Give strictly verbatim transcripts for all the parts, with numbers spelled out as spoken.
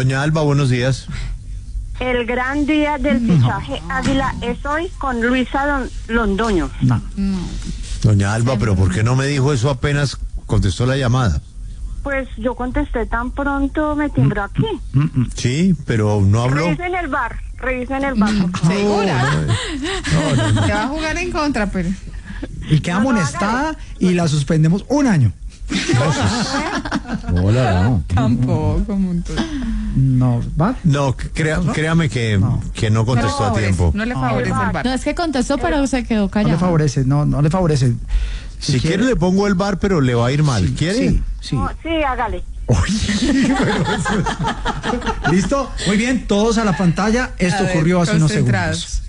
Doña Alba, buenos días. El gran día del fichaje no. Águila es hoy con Luisa Don, Londoño. No. no. Doña Alba, pero ¿por qué no me dijo eso apenas contestó la llamada? Pues yo contesté tan pronto, me timbró aquí. Sí, pero no habló. Revisen el bar, revisen el bar. ¿Segura? No, no, no. Te va a jugar en contra, pero... Y queda No, no, amonestada y la suspendemos un año. Hola, no. Tampoco, montón. No, ¿va? No, crea, créame que no, que no contestó no a tiempo. No le favorece el bar. No, es que contestó, pero se quedó No callado. le favorece, no, no le favorece. Si, si quiere, quiere le pongo el bar, pero le va a ir mal. Sí, ¿Quiere? Sí, sí. No, sí, hágale. ¿Listo? Muy bien, todos a la pantalla. Esto A ver, ocurrió hace unos concentrados.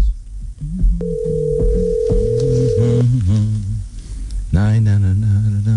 segundos.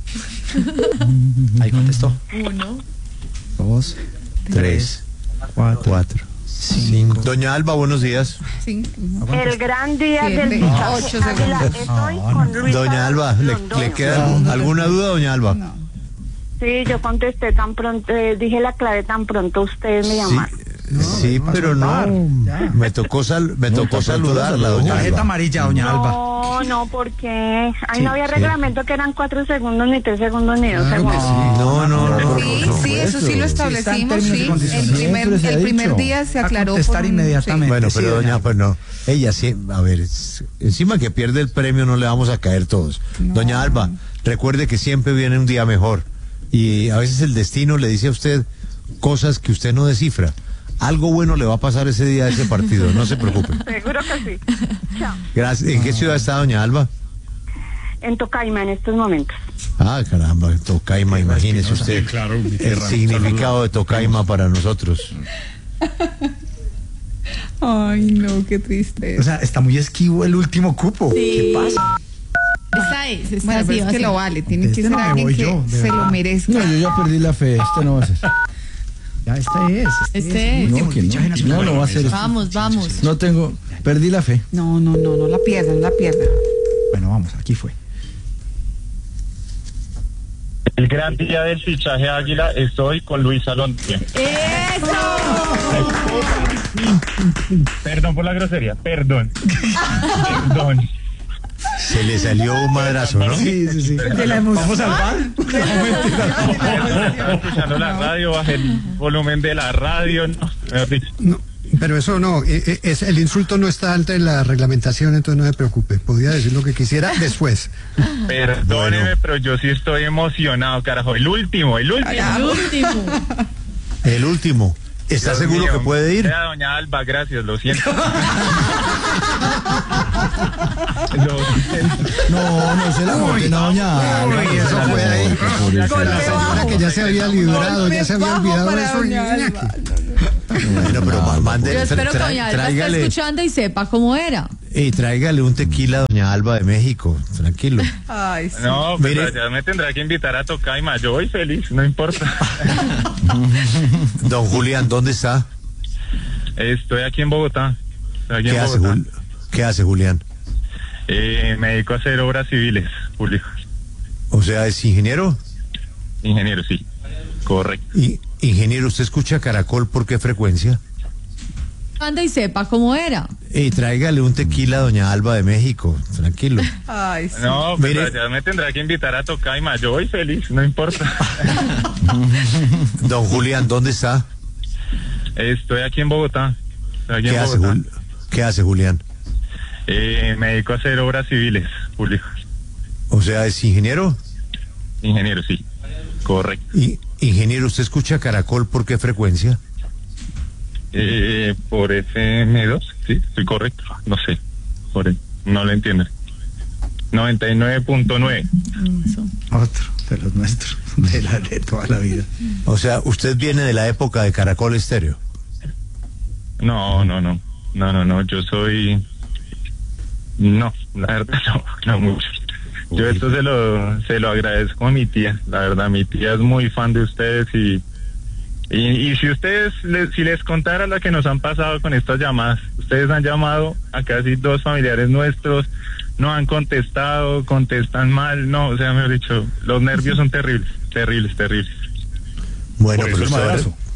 Ahí contestó. Uno, Dos, Tres, cuatro, cuatro, cinco. Doña Alba, buenos días. cinco. El gran día Siete, del fichaje ocho Águila segundos. es hoy con Luisa Doña Alba, ¿le, Londoño. ¿le queda algún- alguna duda, doña Alba? No. Sí, yo contesté tan pronto, eh, dije la clave tan pronto ustedes me llamaron. No, sí, no, pero no, no. ya. Me tocó sal, me tocó saludarla, doña Tarjeta Alba. amarilla, doña Alba. No, no, porque ahí Sí, no había sí. reglamento que eran cuatro segundos, ni tres segundos, ni dos Claro que segundos. sí. No, no, no. no, Sí, no, sí, eso sí lo está en establecimos, términos y sí. El condiciones. primer, Siempre se ha el primer dicho. día se A aclaró. contestar por un- inmediatamente. Bueno, Sí, pero doña doña, Alba. pues no. Ella sí, a ver, es- encima que pierde el premio no le vamos a caer todos. No. Doña Alba, recuerde que siempre viene un día mejor. Y a veces el destino le dice a usted cosas que usted no descifra. Algo bueno le va a pasar ese día a ese partido, no se preocupe. Seguro que sí. Chao. Gracias. ¿En qué ciudad está doña Alba? En Tocaima en estos momentos. Ah, caramba, Tocaima, imagínese usted claro, mi el tierra. significado de Tocaima para nosotros. Ay, no, qué triste. O sea, está muy esquivo el último cupo. ¿Qué pasa? Esta es, esta Bueno, sí pero va es a que ser. lo vale. Tiene Este que ser no me alguien voy que yo, de se lo verdad. merezca. No, yo ya perdí la fe, este no va a ser. Ya, este es. Este es. No, que fichaje no, nacional. no, no va a ser. Vamos, vamos. No tengo, perdí la fe. No, no, no, no la pierdan, no la pierdan. Bueno, vamos, aquí fue. El gran día del fichaje Águila, estoy con Luisa Londoño. ¡Eso! Perdón por la grosería, perdón. Perdón. Se le salió un madrazo, ¿no? Sí, sí, sí. Vamos al bar. Estaba escuchando la radio, bajé el volumen de la radio. No, mejor dicho. No, pero eso no, eh, eh, es, el insulto no está alto en la reglamentación, entonces no me preocupe. Podría decir lo que quisiera después. Perdóneme, Bueno. pero yo sí estoy emocionado, carajo. El último, el último. El último. El último. ¿Está Dios seguro mío. que puede ir? Vea, doña Alba, gracias, lo siento. Lo siento. No, no se la monte, no, doña Alba. Uy, eso fue ahí. Con la señora que ya se había librado, ya se había olvidado de eso. Bueno, pero ma- mande, Yo espero que tra- doña Alba esté tráigale, escuchando y sepa cómo era. y tráigale un tequila a doña Alba de México, tranquilo. Ay, sí. No, pues Mire. ya me tendrá que invitar a Tocaima. Yo voy feliz, no importa. Don Julián, ¿dónde está? Estoy aquí en Bogotá. Estoy aquí ¿Qué en hace, Bogotá. Jul- ¿Qué hace Julián? Eh, me dedico a hacer obras civiles, Julio. O sea, ¿es ingeniero? Ingeniero, sí. Correcto. Y, ingeniero, ¿usted escucha Caracol por qué frecuencia? Anda y sepa cómo era. Y tráigale un tequila a doña Alba de México, tranquilo. Ay, sí. No, pues Mire. ya me tendrá que invitar a Tocaima. Yo voy feliz, no importa. Don Julián, ¿dónde está? Estoy aquí en Bogotá. Estoy aquí ¿Qué en hace, Bogotá. Jul- ¿Qué hace Julián? Eh, me dedico a hacer obras civiles, Julio. O sea, ¿es ingeniero? Ingeniero, sí. Correcto. Y, ingeniero, ¿usted escucha Caracol por qué frecuencia? Eh, por F M dos, sí, estoy correcto. No sé. Por el- no lo entiendo. noventa y nueve punto nueve. Otro de los nuestros, de la de toda la vida. O sea, usted viene de la época de Caracol Estéreo. No, no, no. No, no, no. Yo soy. No, la verdad no, no mucho. Yo esto se lo, se lo agradezco a mi tía. La verdad, mi tía es muy fan de ustedes y. Y, y si ustedes, les, si les contara lo que nos han pasado con estas llamadas, ustedes han llamado a casi dos familiares nuestros, no han contestado, contestan mal, no, o sea, mejor dicho, los nervios son terribles, terribles, terribles. Bueno, Por eso pero el usted va, a re- madrazo.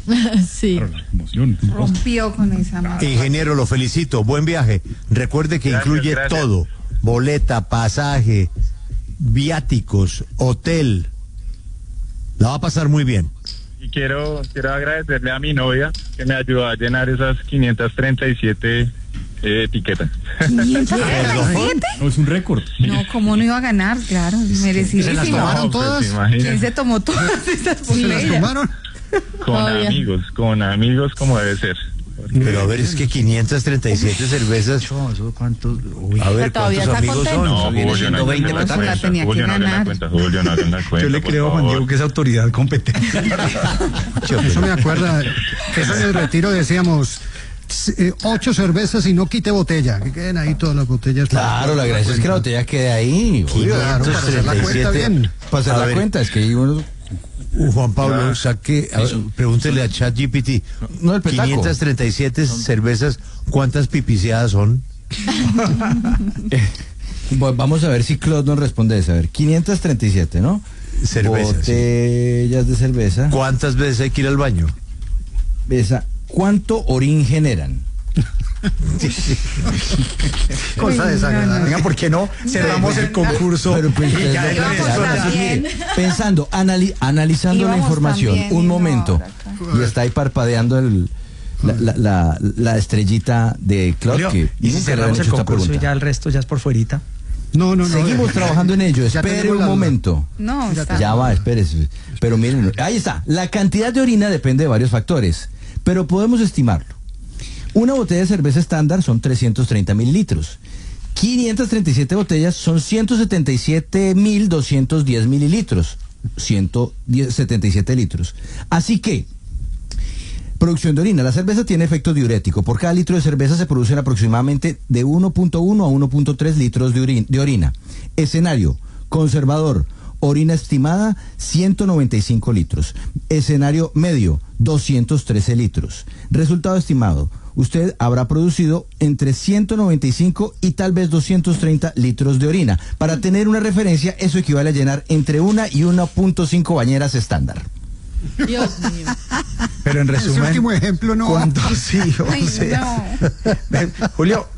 Sí. Emoción. Rompió con esa marca. Ingeniero, lo felicito. Buen viaje. Recuerde que Gracias, incluye gracias. todo. Boleta, pasaje, viáticos, hotel. La va a pasar muy bien. Y quiero, quiero agradecerle a mi novia que me ayudó a llenar esas quinientas treinta y siete eh, etiquetas. ¿quinientos treinta y siete? No, es un récord. No, ¿cómo no iba a ganar? Claro, merecidísimo. ¿Se las tomaron No, pues, todas? imagínate. ¿Quién se tomó todas esas ¿Se las botellas? tomaron? Con Todavía. amigos, con amigos como debe ser. Pero a ver, es que quinientas treinta y siete cervezas. Yo, ¿eso cuántos? Uy. A ver, Todavía ¿cuántos está amigos son? contento. No, Viene Julio, no siendo hagan veinte la pues, la cuenta. tenía que Julio, no hagan la ganar. cuenta. Julio, no hagan la cuenta. Yo le por creo a Juan favor. Diego que es autoridad competente. Eso me acuerda. Eso en el retiro decíamos. eh, ocho cervezas y no quite botella. Que queden ahí todas las botellas. Claro, la gracia es que la botella quede ahí. obvio. Claro, para hacer la cuenta bien. Para hacer A la ver. cuenta, es que hay unos... Uh, Juan Pablo, Ah. saque, a ver, pregúntele a ChatGPT. No, el petaco. quinientas treinta y siete cervezas, ¿cuántas pipiseadas son? Bueno, vamos a ver si Claude nos responde eso. A ver, quinientas treinta y siete, ¿no? Cervezas, sí. Botellas de cerveza. ¿Cuántas veces hay que ir al baño? Esa, ¿cuánto orín generan? Cosa desagradable. Venga, ¿por qué no cerramos el concurso? Pero pues, Y ya ustedes el no resto pensaron ya- así, bien. mire, pensando, anali- analizando la Íbamos información, también, un y no, momento, ahora acá. y está ahí parpadeando el, la, la, la, la estrellita de Claude. Julio, que y si nunca le habían cerramos el hecho esta concurso y pregunta. ya el resto ya es por fuerita. No, no, no. Seguimos eh, trabajando en ello, ya espere tenemos un la duda. momento. No, está. Ya va, espérese. Pero miren, ahí está. La cantidad de orina depende de varios factores, pero podemos estimarlo. Una botella de cerveza estándar son trescientos treinta mil litros. quinientas treinta y siete botellas son ciento setenta y siete mil doscientos diez mililitros. ciento setenta y siete litros. Así que, producción de orina. La cerveza tiene efecto diurético. Por cada litro de cerveza se producen aproximadamente de uno punto uno a uno punto tres litros de, orin- de orina. Escenario, conservador, orina estimada ciento noventa y cinco litros. Escenario medio, doscientos trece litros. Resultado estimado, usted habrá producido entre ciento noventa y cinco y tal vez doscientos treinta litros de orina. Para tener una referencia, eso equivale a llenar entre una y uno punto cinco bañeras estándar. Dios mío. Pero en Ese resumen, último ejemplo no. ¿cuántos sí? O Ay, sea, no. ven, Julio,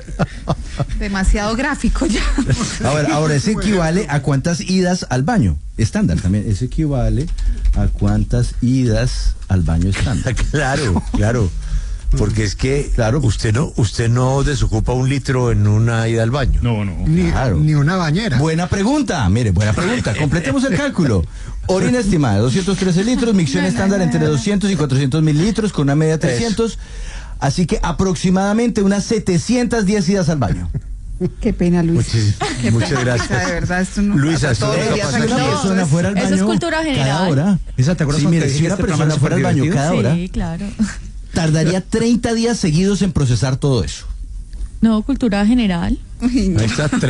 Demasiado gráfico ya. Ahora, ahora eso equivale a cuántas idas al baño estándar también. Eso equivale a cuántas idas al baño estándar. Claro, claro. Porque es que, claro, usted no, usted no desocupa un litro en una ida al baño. no, no. Ni, Claro. ni una bañera. Buena pregunta, mire, buena pregunta. Completemos el cálculo. Orina estimada, doscientos trece litros, micción estándar entre doscientos y cuatrocientos mililitros con una media de trescientos. Así que aproximadamente unas setecientas diez idas al baño. Qué pena, Luis. Muchis- Qué muchas pena. gracias. O sea, de verdad, esto no Luisa, pasa todos esto los no días pasa Si aquí. una No, persona fuera al eso baño es cultura cada general. hora. Esa, ¿te acuerdas Sí, cuando mire, te si dije una que este persona programa fuera al es baño divertido? cada hora, Sí, claro. tardaría treinta días seguidos en procesar todo eso. No, cultura general. Uy, no. Ahí está,